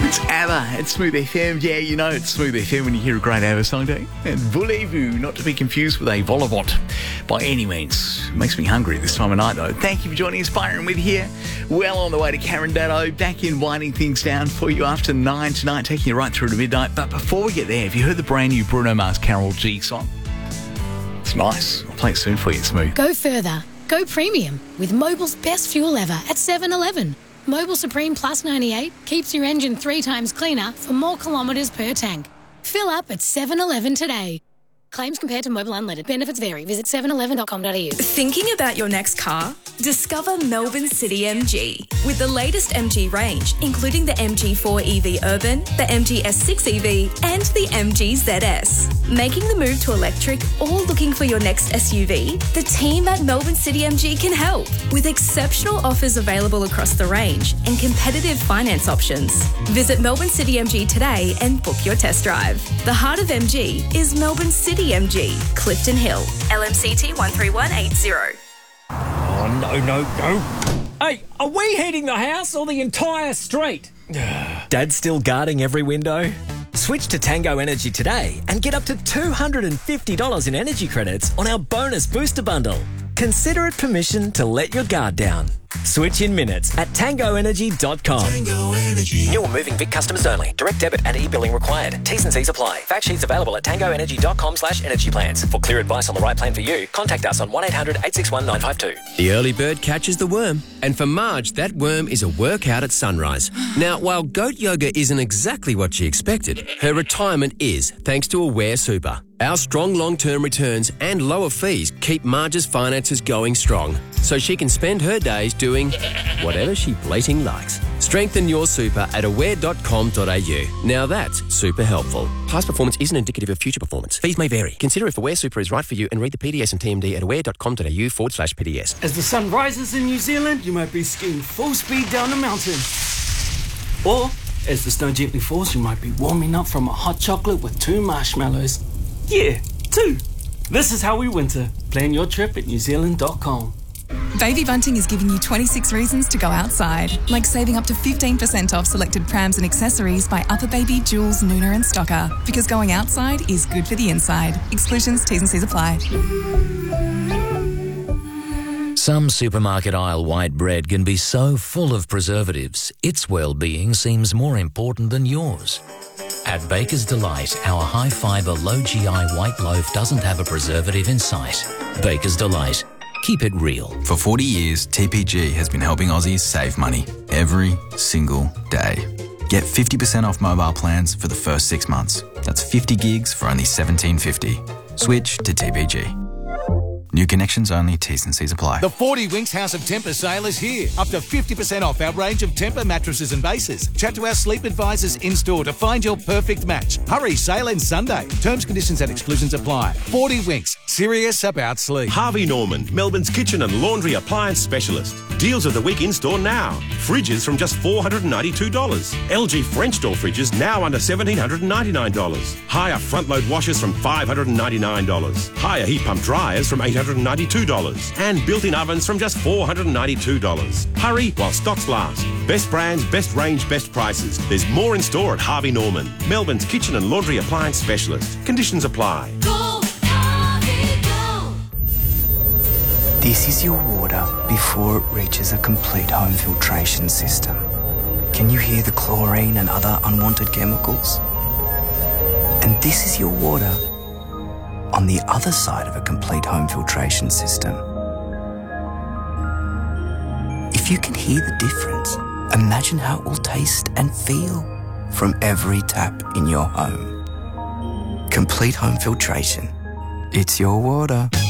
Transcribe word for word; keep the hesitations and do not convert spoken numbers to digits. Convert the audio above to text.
It's ABBA at Smooth F M. Yeah, you know it's Smooth F M when you hear a great ABBA song, don't you? And Voulez-vous, not to be confused with a vol-au-vent by any means. Makes me hungry this time of night, though. Thank you for joining us, Byron, with you here. Well on the way to Carindale, back in winding things down for you after nine tonight, taking you right through to midnight. But before we get there, have you heard the brand new Bruno Mars Carol G song? It's nice. I'll play it soon for you, Smooth. Go further. Go premium with Mobil's best fuel ever at seven eleven. Mobil Supreme Plus ninety-eight keeps your engine three times cleaner for more kilometres per tank. Fill up at seven eleven today. Claims compared to Mobil Unleaded. Benefits vary. Visit seven eleven dot com dot a u. Thinking about your next car? Discover Melbourne City M G. With the latest M G range, including the M G four E V Urban, the M G S six E V and the M G Z S. Making the move to electric or looking for your next S U V? The team at Melbourne City M G can help with exceptional offers available across the range and competitive finance options. Visit Melbourne City M G today and book your test drive. The heart of M G is Melbourne City M G, Clifton Hill, L M C T one three one eight zero. Oh, no, no, no. Hey, are we heating the house or the entire street? Dad's still guarding every window? Switch to Tango Energy today and get up to two hundred fifty dollars in energy credits on our bonus booster bundle. Consider it permission to let your guard down. Switch in minutes at tango energy dot com. Tango Energy. New or moving Vic customers only. Direct debit and e-billing required. T's and C's apply. Fact sheets available at tango energy dot com slash energy plans. For clear advice on the right plan for you, contact us on one eight hundred eight six one nine five two. The early bird catches the worm. And for Marge, that worm is a workout at sunrise. Now, while goat yoga isn't exactly what she expected, her retirement is, thanks to Aware Super. Our strong long-term returns and lower fees keep Marge's finances going strong, so she can spend her days doing whatever she blating likes. Strengthen your super at aware dot com dot a u. Now that's super helpful. Past performance isn't indicative of future performance. Fees may vary. Consider if Aware Super is right for you and read the P D S and T M D at aware dot com dot a u forward slash P D S. As the sun rises in New Zealand, you might be skiing full speed down the mountain. Or, as the snow gently falls, you might be warming up from a hot chocolate with two marshmallows. Yeah, two. This is how we winter. Plan your trip at new zealand dot com. Baby Bunting is giving you twenty-six reasons to go outside, like saving up to fifteen percent off selected prams and accessories by Upper Baby, Jules, Nooner and Stocker. Because going outside is good for the inside. Exclusions, T's and C's apply. Some supermarket aisle white bread can be so full of preservatives, its well-being seems more important than yours. At Baker's Delight, our high-fibre, low-G I white loaf doesn't have a preservative in sight. Baker's Delight. Keep it real. For forty years, T P G has been helping Aussies save money every single day. Get fifty percent off mobile plans for the first six months. That's fifty gigs for only seventeen fifty. Switch to T P G. New connections only, T's and C's apply. The forty Winks House of Tempur sale is here. Up to fifty percent off our range of Tempur mattresses and bases. Chat to our sleep advisors in-store to find your perfect match. Hurry, sale ends Sunday. Terms, conditions and exclusions apply. forty Winks, serious about sleep. Harvey Norman, Melbourne's kitchen and laundry appliance specialist. Deals of the week in-store now. Fridges from just four hundred ninety-two dollars. L G French door fridges now under one thousand seven hundred ninety-nine dollars. Higher front-load washers from five hundred ninety-nine dollars. Higher heat pump dryers from eight hundred ninety-two dollars. And built-in ovens from just four hundred ninety-two dollars. Hurry while stocks last. Best brands, best range, best prices. There's more in store at Harvey Norman, Melbourne's kitchen and laundry appliance specialist. Conditions apply. Go, Harvey, go. This is your water before it reaches a complete home filtration system. Can you hear the chlorine and other unwanted chemicals? And this is your water on the other side of a complete home filtration system. If you can hear the difference, imagine how it will taste and feel from every tap in your home. Complete home filtration. It's your water.